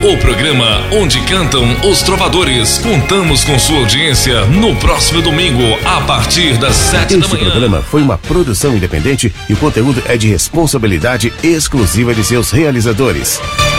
O programa onde cantam os trovadores. Contamos com sua audiência no próximo domingo, a partir das 7 da manhã. Este programa foi uma produção independente e o conteúdo é de responsabilidade exclusiva de seus realizadores.